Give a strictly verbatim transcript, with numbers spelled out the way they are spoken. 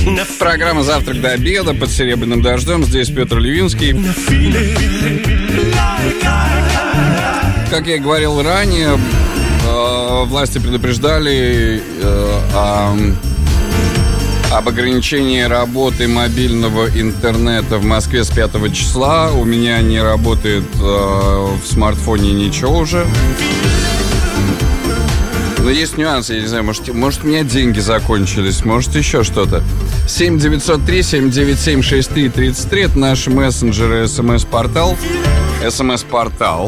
Программа «Завтрак до обеда» под серебряным дождем. Здесь Петр Левинский. Как я и говорил ранее, э, власти предупреждали э, о, об ограничении работы мобильного интернета в Москве с пятого числа. У меня не работает э, в смартфоне ничего уже. Но есть нюансы, я не знаю, может, может у меня деньги закончились, может еще что-то. семь девятьсот три семь девять семь шесть три тридцать три. Это наши мессенджеры, смс-портал. СМС-портал.